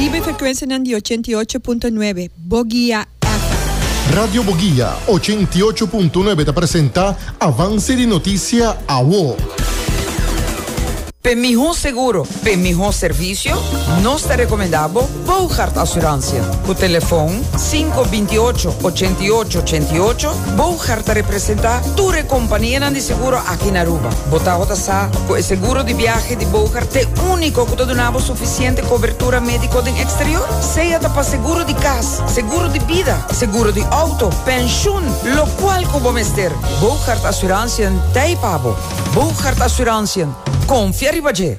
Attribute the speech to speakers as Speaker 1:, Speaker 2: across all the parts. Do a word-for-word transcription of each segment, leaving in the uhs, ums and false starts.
Speaker 1: Caribe frequenza di ottantotto punto nove, Boguía.
Speaker 2: Radio Boguía ottantotto punto nove te presenta Avance de Noticia a W O.
Speaker 3: Per mejor seguro, per mejor servicio, nos te recomendamos Bouchard Assurantia. Con teléfono cinco dos ocho, ocho ocho ocho ocho, Bouchard te representa tu compañía de seguro aquí en Aruba. Botado sa, con el seguro de viaje de Bouchard, te único que te donamos suficiente cobertura médica en exterior, sea para seguro de casa, seguro de vida, seguro de auto, pensión, lo cual como mester. Bouchard Assurantia te pago. Bouchard Assurantia. Confía Ribaché.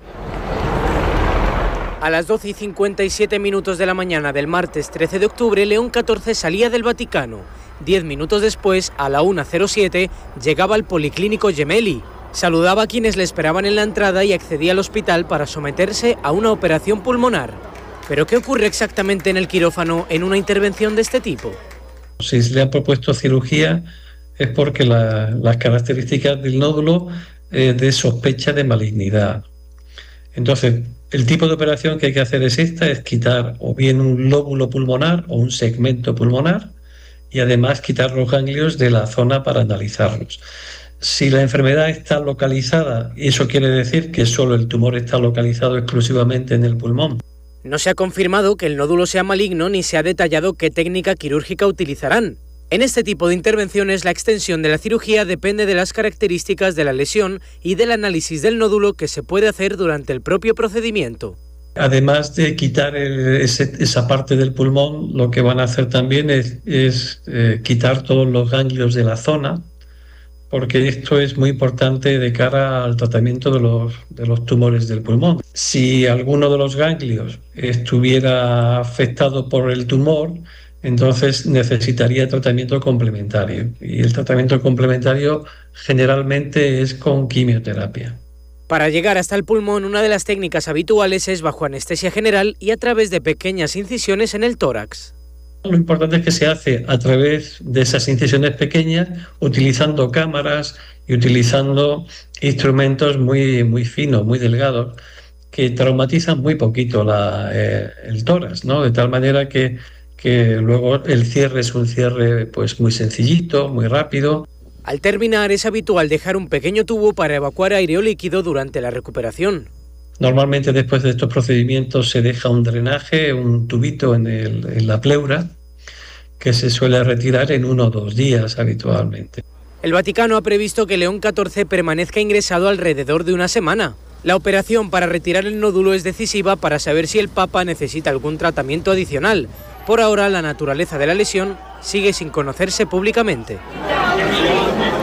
Speaker 4: A las doce y cincuenta y siete minutos de la mañana del martes trece de octubre, León catorce salía del Vaticano. Diez minutos después, a la una cero siete, llegaba al Policlínico Gemelli. Saludaba a quienes le esperaban en la entrada y accedía al hospital para someterse a una operación pulmonar. ¿Pero qué ocurre exactamente en el quirófano en una intervención de este tipo?
Speaker 5: Si se le ha propuesto cirugía es porque la, las características del nódulo eh, de sospecha de malignidad. Entonces, el tipo de operación que hay que hacer es esta, es quitar o bien un lóbulo pulmonar o un segmento pulmonar y además quitar los ganglios de la zona para analizarlos. Si la enfermedad está localizada, y eso quiere decir que solo el tumor está localizado exclusivamente en el pulmón.
Speaker 4: No se ha confirmado que el nódulo sea maligno ni se ha detallado qué técnica quirúrgica utilizarán. En este tipo de intervenciones, la extensión de la cirugía depende de las características de la lesión y del análisis del nódulo que se puede hacer durante el propio procedimiento.
Speaker 5: Además de quitar el, ese, esa parte del pulmón, lo que van a hacer también es, es eh, quitar todos los ganglios de la zona, porque esto es muy importante de cara al tratamiento de los, de los tumores del pulmón. Si alguno de los ganglios estuviera afectado por el tumor, entonces necesitaría tratamiento complementario. Y el tratamiento complementario generalmente es con quimioterapia.
Speaker 4: Para llegar hasta el pulmón, una de las técnicas habituales es bajo anestesia general y a través de pequeñas incisiones en el tórax.
Speaker 5: Lo importante es que se hace a través de esas incisiones pequeñas, utilizando cámaras y utilizando instrumentos muy, muy finos, muy delgados, que traumatizan muy poquito la, eh, el tórax, ¿no? De tal manera que que luego el cierre es un cierre pues muy sencillito, muy rápido.
Speaker 4: Al terminar es habitual dejar un pequeño tubo para evacuar aire o líquido durante la recuperación.
Speaker 5: Normalmente después de estos procedimientos se deja un drenaje, un tubito en, el, en la pleura, que se suele retirar en uno o dos días habitualmente.
Speaker 4: El Vaticano ha previsto que León catorce permanezca ingresado alrededor de una semana. La operación para retirar el nódulo es decisiva para saber si el Papa necesita algún tratamiento adicional. Por ahora, la naturaleza de la lesión sigue sin conocerse públicamente.